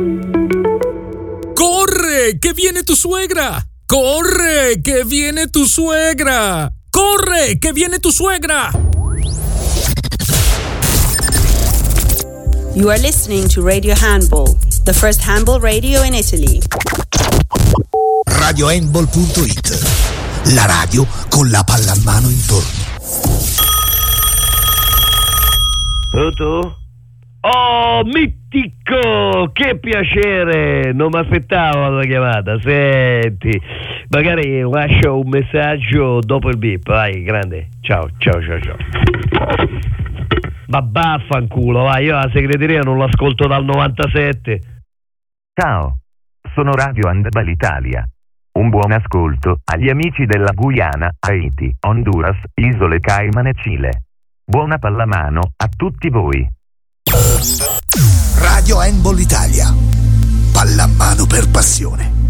Corre, che viene tu suegra! Corre, che viene tu suegra! Corre, che viene tu suegra! You are listening to Radio Handball, the first handball radio in Italy. RadioHandball.it, la radio con la pallamano intorno. Pronto? Oh, Mittico, che piacere, non mi aspettavo la chiamata. Senti, magari lascio un messaggio dopo il beep. Vai, grande, ciao. Ma vaffanculo, vai, io la segreteria non l'ascolto dal 97. Ciao, sono Radio Handball Italia. Un buon ascolto agli amici della Guyana, Haiti, Honduras, Isole Cayman e Cile. Buona pallamano a tutti voi. Radio Handball Italia, pallamano per passione.